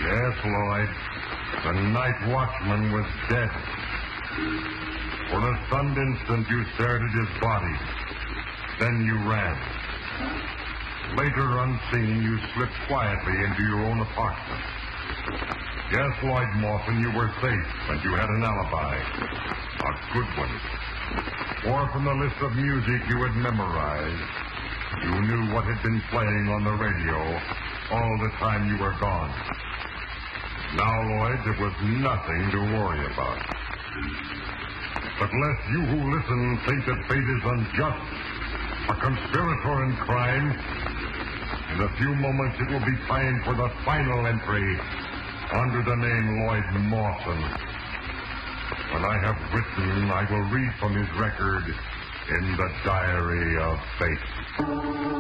Yes, Lloyd. The night watchman was dead. For a stunned instant, you stared at his body. Then you ran. Later, unseen, you slipped quietly into your own apartment. Yes, Lloyd Mawson, you were safe, and you had an alibi. A good one. For from the list of music you had memorized, you knew what had been playing on the radio all the time you were gone. Now, Lloyd, there was nothing to worry about. But lest you who listen think that fate is unjust, a conspirator in crime, in a few moments it will be time for the final entry under the name Lloyd Mawson. When I have written, I will read from his record in the Diary of Fate.